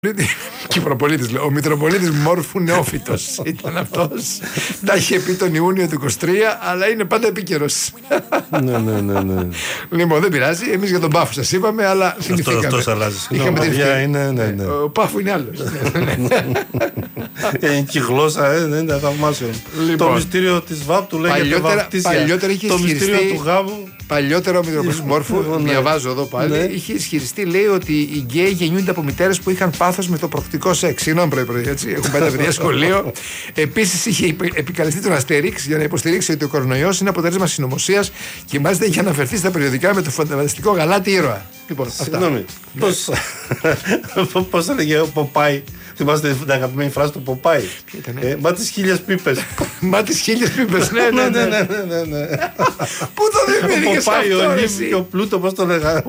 Κυπροπολίτης, ο Μητροπολίτης Μόρφου Νεόφυτος ήταν αυτός. Τα είχε πει τον Ιούνιο του 23, αλλά είναι πάντα επίκαιρος. Ναι. Λοιπόν, δεν πειράζει. Εμείς για τον Πάφο σας είπαμε, αλλά θυμηθήκαμε. Αυτός αλλάζει. Ναι. Ο Πάφου είναι άλλος. Και η γλώσσα είναι θαυμάσιο. Το μυστήριο της ΒΑΠ του λέγεται βαπτίσια. Το μυστήριο του γάμου. Παλιότερα ο Μητροπολίτης Μόρφου, διαβάζω εδώ πάλι, είχε ισχυριστεί, λέει, ότι οι γκέι γεννιούνται από μητέρες που είχαν πάθος με το προκτικό σεξ. Συγγνώμη, πρωί-πρωί, έτσι. Έχουν πάει τα παιδιά σχολείο. Επίσης, είχε επικαλεστεί τον Αστέριξ για να υποστηρίξει ότι ο κορονοϊός είναι αποτέλεσμα συνωμοσίας και μάλιστα είχε αναφερθεί στα περιοδικά με το φανταστικό γαλάτι ήρωα. Λοιπόν, συγγνώμη. Πώς έλεγε ο Ποπάι? Θυμάστε την αγαπημένη φράση του Ποπάι? Μα τις 1000 πίπες. Μα τις 1000 πίπες, ναι. Πού το δημιουργήθηκε αυτό? Ο Λίβ και ο Πλούτο, πώς το λέγανε?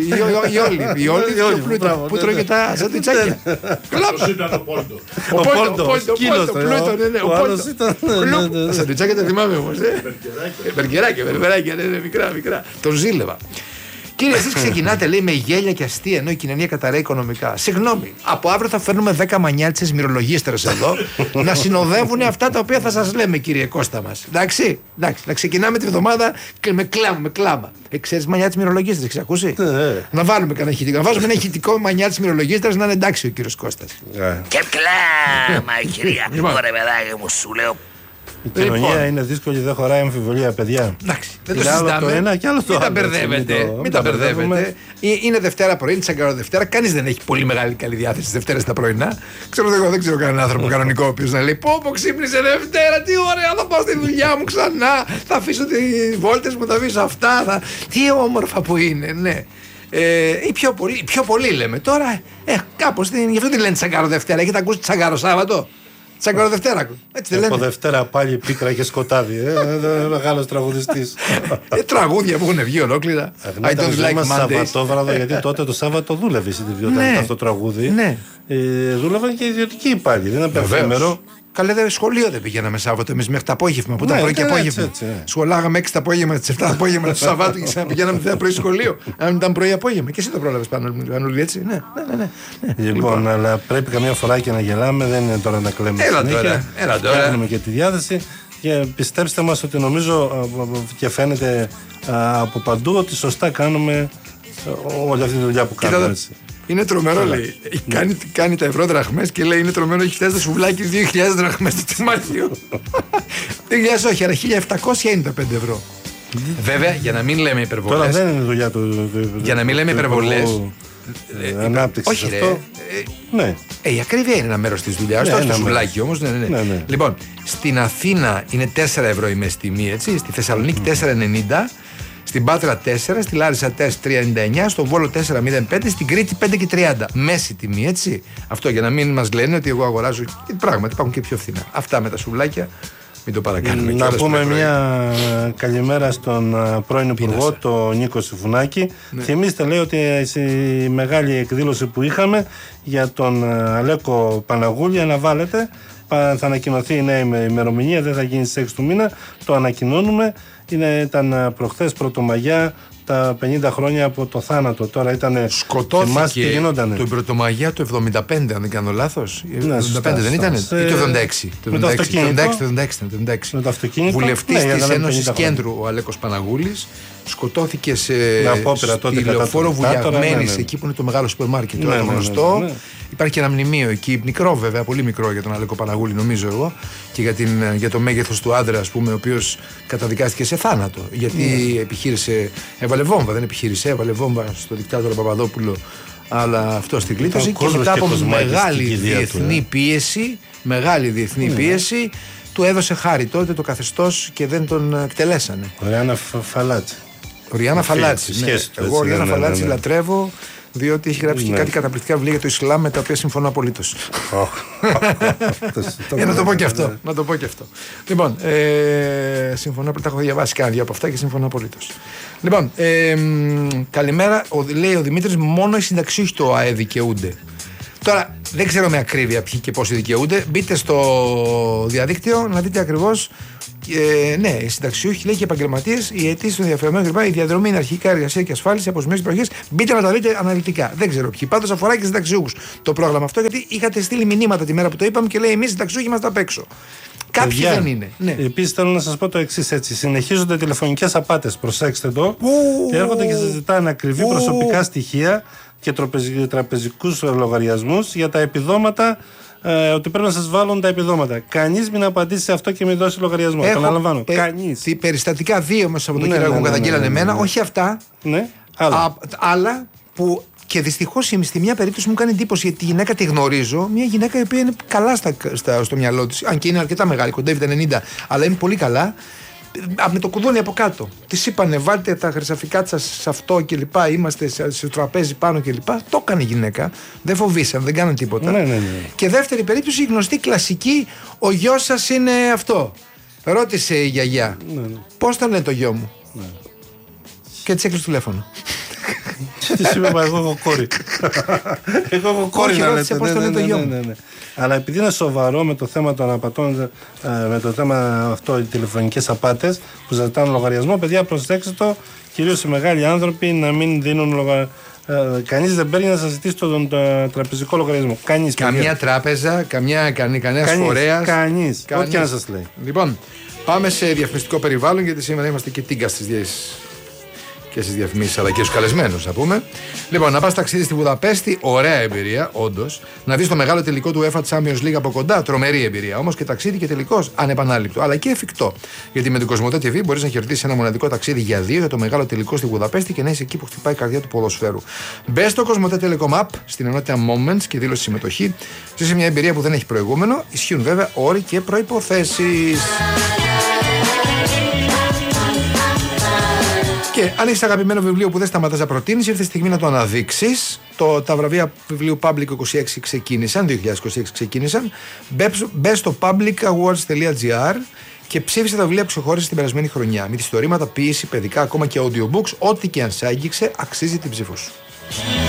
Οι όλοι και ο Πλούτο που τρώγε τα σαντουιτσάκια. Πώς ήταν ο Πόντο? Ο Πόντο, σκύλος. Ο άλλος ήταν. Τα σαντουιτσάκια τα θυμάμαι όμως. Μπεργκεράκια, μικρά. Τον ζήλευα. Κύριε, εσείς ξεκινάτε, λέει, με γέλια και αστεία, ενώ η κοινωνία καταραίει οικονομικά. Συγγνώμη, από αύριο θα φέρνουμε 10 μανιάτσες μυρολογίστρες εδώ να συνοδεύουν αυτά τα οποία θα σας λέμε, κύριε Κώστα μας. Εντάξει, να ξεκινάμε τη βδομάδα με κλάμα. Ξέρεις μανιάτσες μυρολογίστρες, έχεις ακούσει? Να βάλουμε κανένα ηχητικό. Να βάζουμε ένα ηχητικό μανιάτσες μυρολογίστρες να είναι εντάξει ο κύριος Κώστας. Και κλάμα, κυρία. Ωραία, παιδάκι μου, σου λέω. Η κοινωνία είναι δύσκολη, δεν χωράει αμφιβολία, παιδιά. Εντάξει, δεν το συζητάμε. Το ένα και άλλο το άλλο. Μην τα μπερδεύετε. Είναι Δευτέρα πρωί, είναι Τσαγκάρο Δευτέρα. Κανείς δεν έχει πολύ μεγάλη καλή διάθεση τις Δευτέρες τα πρωινά. Εγώ δεν ξέρω κανέναν άνθρωπο κανονικό ο οποίος να λέει: Πω, ξύπνησε Δευτέρα, τι ωραία, θα πάω στη δουλειά μου ξανά. Θα αφήσω τις βόλτες μου, θα αφήσω αυτά. Τι όμορφα που είναι, ναι. Ή πιο πολύ λέμε τώρα. Κάπως γι' αυτό τη λένε Τσαγκάρο Δευτέρα. Έχετε ακούσει Τσαγκάρο Σάββατο? Τσαγκάρο Δευτέρα. Έτσι δεν λένε. Από Δευτέρα πάλι πίκρα και σκοτάδι. Μεγάλος τραγουδιστής. Τραγούδια που έχουν βγει ολόκληρα. I don't like Mondays. Σαββατόβραδο, γιατί τότε το Σάββατο δούλευε η ιδιότητα αυτό το τραγούδι. Δούλευαν και ιδιωτικοί υπάλληλοι. Δεν είναι πενθήμερο. Καλέ, σχολείο δεν πηγαίναμε Σάββατο εμείς μέχρι το απόγευμα. Που ήταν πρωί και απόγευμα. Σχολάγαμε 6 το απόγευμα, τις 7 το απόγευμα του Σαββάτου και ξαναπηγαίναμε θέα πρωί σχολείο. Αν ήταν πρωί απόγευμα. Και εσύ το πρόλαβες Πανούλη, έτσι. Ναι. Λοιπόν, αλλά πρέπει καμιά φορά και να γελάμε, δεν είναι τώρα να κλαίμε. Έλα τώρα. Κάνουμε και τη διάθεση. Και πιστέψτε μας ότι νομίζω και φαίνεται από παντού ότι σωστά κάνουμε όλη αυτή τη δουλειά που κάνουμε. Είναι τρομερό, λέει. Κάνει τα ευρώ δραχμές και λέει: είναι τρομερό, έχει φτάσει το σουβλάκι 2.000 δραχμές στο τιμάχιο. 2.000 όχι, αλλά 1.700 είναι τα 5 ευρώ. Βέβαια, για να μην λέμε υπερβολές. Τώρα δεν είναι δουλειά του. Για να μην λέμε υπερβολές. Ανάπτυξη. Όχι, αυτό. Ναι. Η ακρίβεια είναι ένα μέρος της δουλειάς. Όχι το σουβλάκι όμως. Ναι. Λοιπόν, στην Αθήνα είναι 4 ευρώ η μέση τιμή, έτσι. Στη Θεσσαλονίκη 4,90. Στην Πάτρα 4, στη Λάρισα 4,39, στον Βόλο 4,05, στην Κρήτη 5,30. Μέση τιμή, έτσι. Αυτό για να μην μας λένε ότι εγώ αγοράζω. Πράγματι υπάρχουν και πιο φθηνά. Αυτά με τα σουβλάκια, μην το παρακάνουμε. Να πούμε μια καλημέρα στον πρώην Υπουργό, τον Νίκο Συφουνάκη. Ναι. Θυμίστε, λέει, ότι στη μεγάλη εκδήλωση που είχαμε για τον Αλέκο Παναγούλη, αναβάλλεται. Θα ανακοινωθεί η νέα ημερομηνία, δεν θα γίνει στις 6 του μήνα. Το ανακοινώνουμε. Ήταν προχθές Πρωτομαγιά τα 50 χρόνια από το θάνατο. Τώρα ήταν. Σκοτώθηκε τον Πρωτομαγιά το 75, αν δεν κάνω λάθος. Το 75 δεν ήταν? Ή το 76? Το 76. Με το αυτοκίνητο. Βουλευτής της Ένωσης Κέντρου ο Αλέκος Παναγούλης. Σκοτώθηκε στη Λεωφόρο Βουλιαγμένης, εκεί που είναι το μεγάλο σούπερ μάρκετ. Τώρα το γνωστό. Υπάρχει και ένα μνημείο εκεί, μικρό βέβαια, πολύ μικρό για τον Αλέκο Παναγούλη, νομίζω εγώ, και για το μέγεθος του άντρα, ας πούμε, ο οποίος καταδικάστηκε σε θάνατο. Γιατί έβαλε βόμβα, δεν επιχείρησε, έβαλε βόμβα στο δικτάτορα Παπαδόπουλο, αλλά αυτό στη γλίτωση. Και μετά από μεγάλη διεθνή πίεση, του έδωσε χάρη τότε το καθεστώς και δεν τον εκτελέσανε. Ο Ριάννα Φαλάτση. Εγώ ο Ριάννα Φαλάτση λατρεύω, διότι έχει γράψει και κάτι καταπληκτικά βιβλία για το Ισλάμ, με τα οποία συμφωνώ απολύτως. Να το πω και αυτό. Λοιπόν, συμφωνώ, τα έχω διαβάσει κάνα δύο από αυτά και συμφωνώ απολύτως. Λοιπόν, καλημέρα, λέει ο Δημήτρης, μόνο οι συνταξιούχοι το ΑΕ δικαιούνται. Τώρα, Δεν ξέρω με ακρίβεια ποιοι και πόσοι δικαιούνται. Μπείτε στο διαδίκτυο να δείτε ακριβώς. Ναι, οι συνταξιούχοι, λέει, και επαγγελματίες, οι αιτήσεις των ενδιαφερομένων κλπ. Η διαδρομή είναι αρχικά εργασία και ασφάλιση από σημείες περιοχές. Μπείτε να τα δείτε αναλυτικά. Δεν ξέρω ποιοι. Πάντως αφορά και συνταξιούχους το πρόγραμμα αυτό, γιατί είχατε στείλει μηνύματα τη μέρα που το είπαμε και λέει: εμείς συνταξιούχοι είμαστε απ' έξω. Κάποιοι δεν είναι. Ναι. Επίσης θέλω να σας πω το εξής, έτσι. Συνεχίζονται τηλεφωνικές απάτες. Προσέξτε το. Έρχονται και σας ζητάνε ακριβή προσωπικά στοιχεία και τραπεζικούς λογαριασμούς για τα επιδόματα. Ότι πρέπει να σας βάλουν τα επιδόματα. Κανείς μην απαντήσει σε αυτό και μην δώσει λογαριασμό. Επαναλαμβάνω. Κανείς. Περιστατικά 2 μέσα από το Σαββατοκύριακο μου καταγγείλανε εμένα. Όχι αυτά. Ναι. Άλλα που. Και δυστυχώς στη μια περίπτωση μου κάνει εντύπωση, γιατί τη γυναίκα τη γνωρίζω. Μια γυναίκα η οποία είναι καλά στο μυαλό της. Αν και είναι αρκετά μεγάλη, κοντεύει τα 90, αλλά είναι πολύ καλά. Με το κουδούνι από κάτω. Τη είπανε: βάλτε τα χρυσαφικά σας σε αυτό κλπ. Είμαστε σε τραπέζι πάνω κλπ. Το έκανε η γυναίκα. Δεν φοβήσαν, δεν κάναν τίποτα. Ναι. Και δεύτερη περίπτωση, η γνωστή κλασική: ο γιος σας είναι αυτό. Ρώτησε η γιαγιά: πώς το λένε το γιο μου. Ναι. Και της έκλεισε τηλέφωνο. Τη είπε: εγώ έχω κόρη. Εγώ έχω κόρη. Όχι, ρώτησε πώς το λένε το γιο μου. Αλλά επειδή είναι σοβαρό με το θέμα των απατών, με το θέμα αυτό, οι τηλεφωνικές απάτες που ζητάνε λογαριασμό, παιδιά, προσέξτε το, κυρίως οι μεγάλοι άνθρωποι να μην δίνουν λογαριασμό. Κανείς δεν παίρνει να σας ζητήσει τον τραπεζικό λογαριασμό. Κανείς. Καμία τράπεζα, κανένας φορέας. Κανείς. Ό,τι να σας λέει. Λοιπόν, πάμε σε διαφημιστικό περιβάλλον, γιατί σήμερα είμαστε και τίγκα και στις διαφημίσεις, αλλά και στους καλεσμένους, να πούμε. Λοιπόν, να πας ταξίδι στη Βουδαπέστη, ωραία εμπειρία, όντως. Να δεις το μεγάλο τελικό του UEFA Champions League από κοντά, τρομερή εμπειρία. Όμως και ταξίδι και τελικός ανεπανάληπτο, αλλά και εφικτό. Γιατί με την Κοσμοτέ TV μπορείς να κερδίσεις ένα μοναδικό ταξίδι για 2 για το μεγάλο τελικό στη Βουδαπέστη και να είσαι εκεί που χτυπάει η καρδιά του ποδοσφαίρου. Μπες στο Κοσμοτέ Telecom App, στην ενότητα Moments και δήλωση συμμετοχή. Ζήσε μια εμπειρία που δεν έχει προηγούμενο. Ισχύουν βέβαια όροι και προϋποθέσεις. Και αν έχεις αγαπημένο βιβλίο που δεν σταματάς να προτείνεις, ήρθε η στιγμή να το αναδείξεις. Τα βραβεία βιβλίου Public 26 ξεκίνησαν, 2026 ξεκίνησαν. Μπες στο publicawards.gr και ψήφισε τα βιβλία που ξεχώρισε την περασμένη χρονιά. Μυθιστορήματα, ποίηση, παιδικά, ακόμα και audiobooks, ό,τι και αν σ' άγγιξε, αξίζει την ψήφο σου.